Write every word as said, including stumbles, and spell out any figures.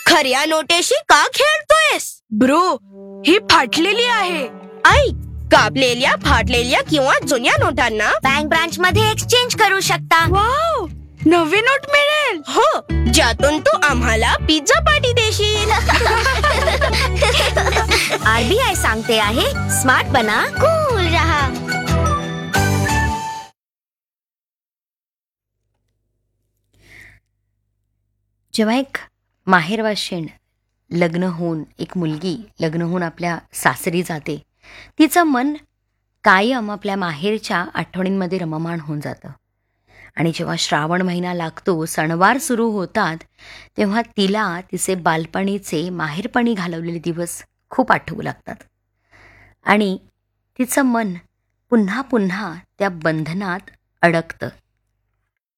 खऱ्या नोटेशी का खेळतोयस? ब्रो, ही फाटलेली आहे. ऐक, कापलेल्या, फाटलेल्या किंवा जुन्या नोटांना बँक ब्रांच मध्ये एक्सचेंज करू शकता. वाव, नवी नोट मिळेल. हो, ज्यातून तू आम्हाला पिझ्झा पार्टी देशील. आरबीआय सांगते आहे, स्मार्ट बना, कूल रहा. जेव्हा एक माहेरवाशीण लग्न होऊन, एक मुलगी लग्न होऊन आपल्या सासरी जाते, तिचं मन कायम आपल्या माहेरच्या आठवणींमध्ये रममाण होऊन जातं. आणि जेव्हा श्रावण महिना लागतो, सणवार सुरू होतात, तेव्हा तिला तिचे बालपणीचे माहेरपणी घालवलेले दिवस खूप आठवू लागतात. आणि तिचं मन पुन्हा पुन्हा त्या बंधनात अडकतं.